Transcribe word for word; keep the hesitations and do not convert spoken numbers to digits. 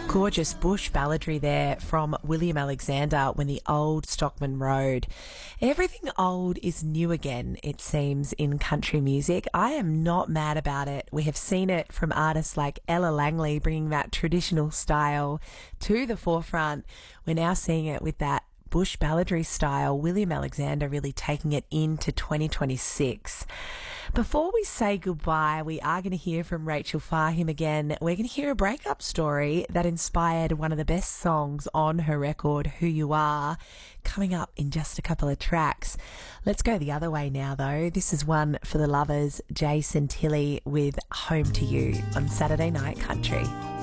Gorgeous bush balladry there from William Alexander, When the Old Stockman Road. Everything old is new again, it seems, in country music. I am not mad about it. We have seen it from artists like Ella Langley bringing that traditional style to the forefront. We're now seeing it with that bush balladry style, William Alexander really taking it into twenty twenty-six. Before we say goodbye, we are going to hear from Rachel Fahim again. We're going to hear a breakup story that inspired one of the best songs on her record, Who You Are, coming up in just a couple of tracks. Let's go the other way now, though. This is one for the lovers, Jason Tilley with Home to You on Saturday Night Country.